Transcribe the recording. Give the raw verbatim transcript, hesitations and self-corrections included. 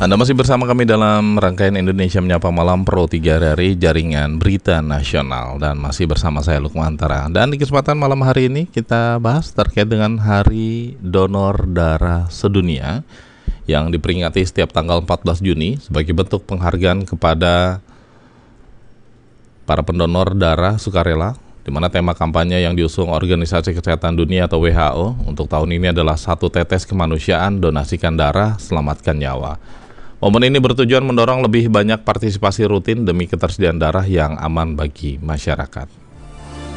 Anda masih bersama kami dalam rangkaian Indonesia Menyapa Malam Pro tiga dari Jaringan Berita Nasional. Dan masih bersama saya Lukman Tara. Dan di kesempatan malam hari ini kita bahas terkait dengan Hari Donor Darah Sedunia yang diperingati setiap tanggal empat belas Juni sebagai bentuk penghargaan kepada para pendonor darah sukarela, di mana tema kampanye yang diusung Organisasi Kesehatan Dunia atau W H O untuk tahun ini adalah satu tetes kemanusiaan, donasikan darah, selamatkan nyawa. Momen ini bertujuan mendorong lebih banyak partisipasi rutin demi ketersediaan darah yang aman bagi masyarakat.